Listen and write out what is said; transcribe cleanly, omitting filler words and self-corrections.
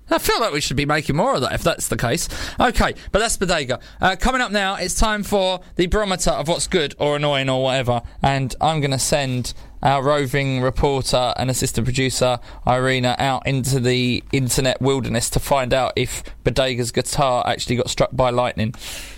I feel like we should be making more of that if that's the case. Okay, but that's Bodega. Coming up now, it's time for the barometer of what's good or annoying or whatever. And I'm going to send our roving reporter and assistant producer, Irina, out into the internet wilderness to find out if Bodega's guitar actually got struck by lightning.